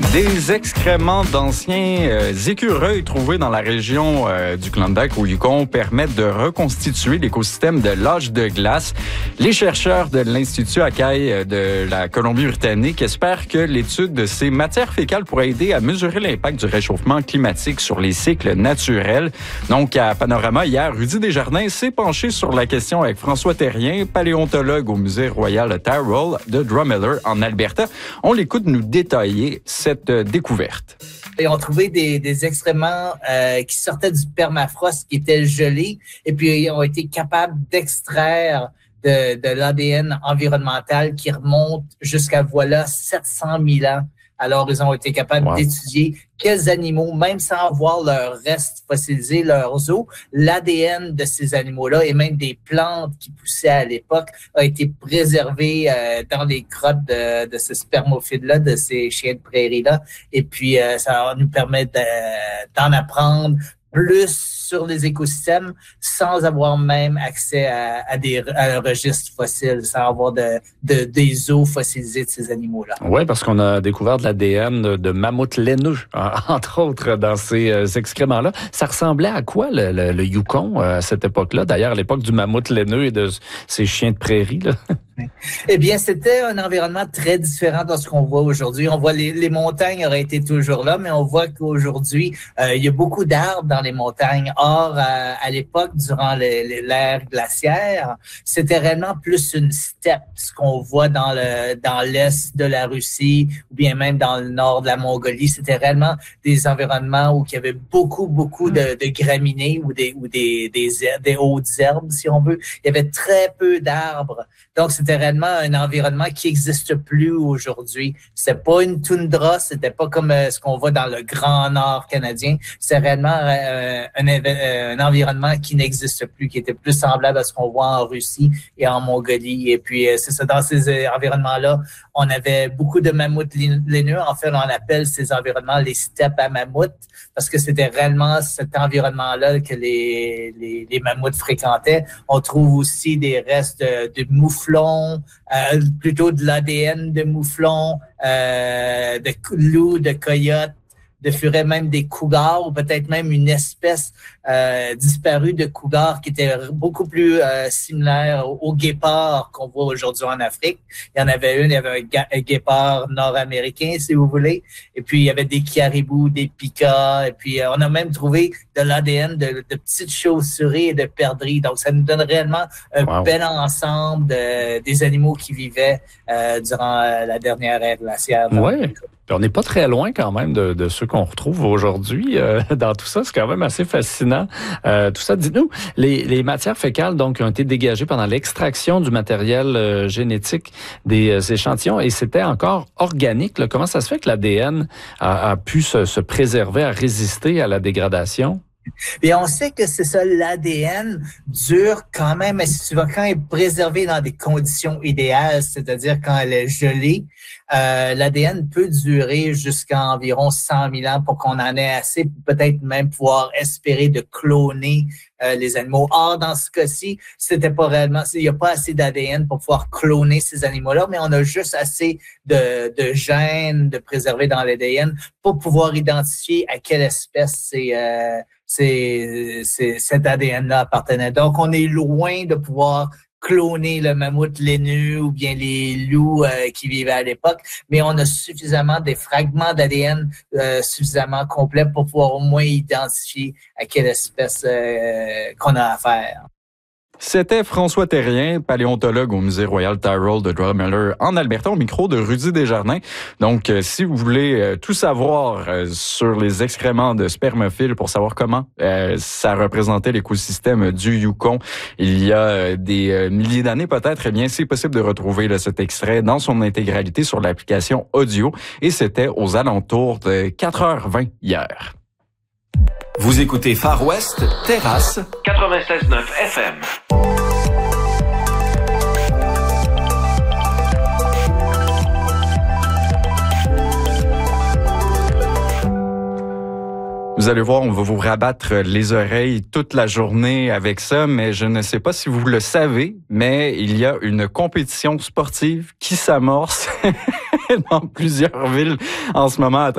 Des excréments d'anciens écureuils trouvés dans la région du Klondike au Yukon permettent de reconstituer l'écosystème de l'âge de glace. Les chercheurs de l'Institut Akai de la Colombie-Britannique espèrent que l'étude de ces matières fécales pourrait aider à mesurer l'impact du réchauffement climatique sur les cycles naturels. Donc, à Panorama, hier, Rudy Desjardins s'est penché sur la question avec François Terrien, paléontologue au Musée royal Tyrrell de Drumheller en Alberta. On l'écoute nous détailler cette découverte. Ils ont trouvé des excréments qui sortaient du permafrost, qui étaient gelés, et puis ils ont été capables d'extraire de l'ADN environnemental qui remonte jusqu'à 700 000 ans. Alors, ils ont été capables d'étudier quels animaux, même sans voir leurs restes fossilisés, leurs os, l'ADN de ces animaux-là et même des plantes qui poussaient à l'époque a été préservé dans les crottes de ce spermophile-là, de ces chiens de prairie-là. Et puis, ça nous permet d'en apprendre plus sur les écosystèmes sans avoir même accès à un registre fossile, sans avoir des os fossilisés de ces animaux-là. Oui, parce qu'on a découvert de l'ADN de mammouth laineux, entre autres, dans ces excréments-là. Ça ressemblait à quoi, le Yukon, à cette époque-là? D'ailleurs, à l'époque du mammouth laineux et de ces chiens de prairie, là. Eh bien, c'était un environnement très différent de ce qu'on voit aujourd'hui. On voit les montagnes auraient été toujours là, mais on voit qu'aujourd'hui, il y a beaucoup d'arbres dans les montagnes. Or, à l'époque, durant l'ère glaciaire, c'était réellement plus une steppe, ce qu'on voit dans l'est de la Russie ou bien même dans le nord de la Mongolie. C'était réellement des environnements où il y avait beaucoup de graminées ou des hautes herbes, si on veut. Il y avait très peu d'arbres. Donc, c'était réellement un environnement qui n'existe plus aujourd'hui. C'était pas une toundra, c'était pas comme ce qu'on voit dans le Grand Nord canadien. C'est réellement un environnement qui n'existe plus, qui était plus semblable à ce qu'on voit en Russie et en Mongolie. Et puis, c'est ça, dans ces environnements-là, on avait beaucoup de mammouths laineux. En fait, on appelle ces environnements les steppes à mammouths parce que c'était réellement cet environnement-là que les mammouths fréquentaient. On trouve aussi des restes de mouflons, plutôt de l'ADN de mouflons, de loups, de coyotes, de furets, même des cougars, ou peut-être même une espèce disparue de cougar qui était beaucoup plus similaire au guépard qu'on voit aujourd'hui en Afrique. Il y en avait il y avait un guépard nord-américain, si vous voulez, et puis il y avait des caribous, des pikas, et puis on a même trouvé de l'ADN de petites chauves-souris et de perdrix. Donc, ça nous donne réellement un bel ensemble des animaux qui vivaient durant la dernière ère glaciaire. Oui. On n'est pas très loin quand même de ceux qu'on retrouve aujourd'hui dans tout ça. C'est quand même assez fascinant. Tout ça, dites-nous, les matières fécales donc ont été dégagées pendant l'extraction du matériel génétique des échantillons et c'était encore organique. Là. Comment ça se fait que l'ADN a pu se préserver, à résister à la dégradation? Et on sait que c'est ça, l'ADN dure quand même, quand elle est préservée dans des conditions idéales, c'est-à-dire quand elle est gelée, l'ADN peut durer jusqu'à environ 100 000 ans pour qu'on en ait assez, peut-être même pouvoir espérer de cloner les animaux. Or, dans ce cas-ci, c'était pas réellement, il n'y a pas assez d'ADN pour pouvoir cloner ces animaux-là, mais on a juste assez de gènes de préserver dans l'ADN pour pouvoir identifier à quelle espèce cet ADN-là appartenait. Donc, on est loin de pouvoir cloner le mammouth laineux ou bien les loups qui vivaient à l'époque, mais on a suffisamment des fragments d'ADN suffisamment complets pour pouvoir au moins identifier à quelle espèce qu'on a affaire. C'était François Terrien, paléontologue au Musée royal Tyrrell de Drumheller en Alberta, au micro de Rudy Desjardins. Donc, si vous voulez tout savoir sur les excréments de spermophiles pour savoir comment ça représentait l'écosystème du Yukon il y a des milliers d'années peut-être, eh bien, c'est possible de retrouver cet extrait dans son intégralité sur l'application audio. Et c'était aux alentours de 4h20 hier. Vous écoutez Far West, Terrasse, 96.9 FM. Vous allez voir, on va vous rabattre les oreilles toute la journée avec ça, mais je ne sais pas si vous le savez, mais il y a une compétition sportive qui s'amorce dans plusieurs villes en ce moment à